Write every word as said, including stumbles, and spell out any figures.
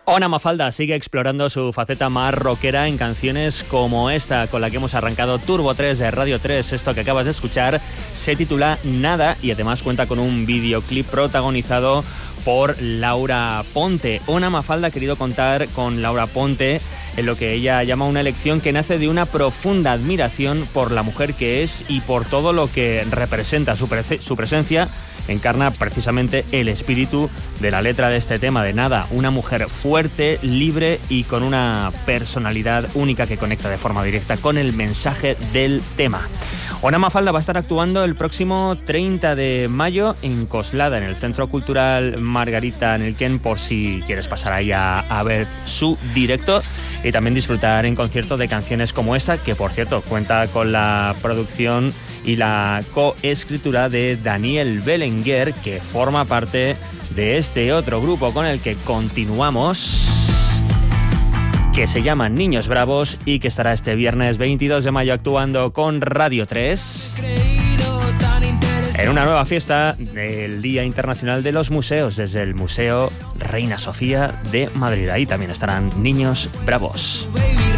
Ona Mafalda sigue explorando su faceta más rockera en canciones como esta con la que hemos arrancado Turbo tres de Radio tres. Esto que acabas de escuchar se titula Nada y además cuenta con un videoclip protagonizado por Laura Ponte. Ona Mafalda ha querido contar con Laura Ponte en lo que ella llama una elección que nace de una profunda admiración por la mujer que es y por todo lo que representa. Su, pre- su presencia encarna precisamente el espíritu de la letra de este tema de Nada, una mujer fuerte, libre y con una personalidad única que conecta de forma directa con el mensaje del tema. Ona Mafalda va a estar actuando el próximo treinta de mayo en Coslada, en el Centro Cultural Margarita Nelken, por si quieres pasar ahí a, a ver su directo y también disfrutar en concierto de canciones como esta, que por cierto cuenta con la producción y la coescritura de Daniel Belenguer, que forma parte de este otro grupo con el que continuamos, que se llama Niños Bravos y que estará este viernes veintidós de mayo actuando con Radio tres en una nueva fiesta del Día Internacional de los Museos desde el Museo Reina Sofía de Madrid. Ahí también estarán Niños Bravos.